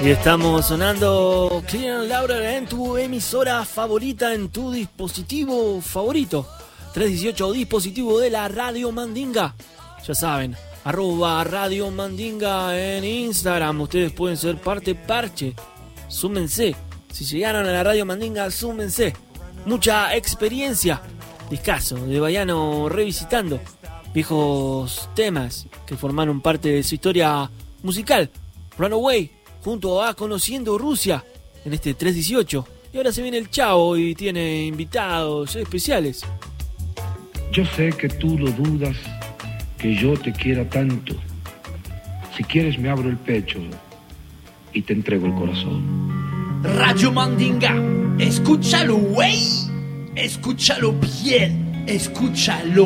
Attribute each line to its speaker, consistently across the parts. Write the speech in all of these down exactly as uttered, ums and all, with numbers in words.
Speaker 1: Y estamos sonando Clean Laurer en tu emisora favorita, en tu dispositivo favorito. trescientos dieciocho dispositivo de la Radio Mandinga. Ya saben, arroba Radio Mandinga en Instagram. Ustedes pueden ser parte parche. Súmense. Si llegaron a la Radio Mandinga, súmense. Mucha experiencia. Discazo de Baiano revisitando viejos temas que formaron parte de su historia musical. Runaway junto a Conociendo Rusia en este trescientos dieciocho. Y ahora se viene el Chavo y tiene invitados especiales.
Speaker 2: Yo sé que tú lo dudas, que yo te quiera tanto. Si quieres me abro el pecho y te entrego el corazón.
Speaker 3: Radio Mandinga, escúchalo, güey. Escúchalo bien, escúchalo.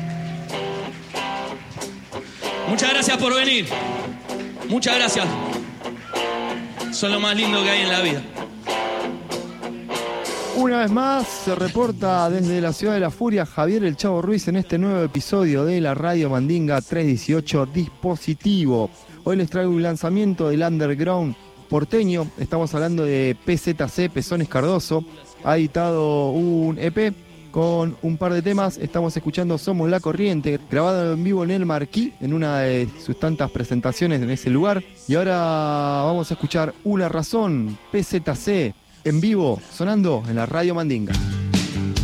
Speaker 4: Muchas gracias por venir. Muchas gracias. Son lo más lindo que hay en la vida.
Speaker 5: Una vez más se reporta desde la ciudad de la furia Javier El Chavo Ruiz en este nuevo episodio de la Radio Mandinga trescientos dieciocho Dispositivo. Hoy les traigo un lanzamiento del underground porteño. Estamos hablando de P Z C, Pezones Cardoso. Ha editado un E P con un par de temas. Estamos escuchando Somos la Corriente, grabado en vivo en el Marquí, en una de sus tantas presentaciones en ese lugar. Y ahora vamos a escuchar Una Razón, P Z C, en vivo, sonando en la Radio Mandinga.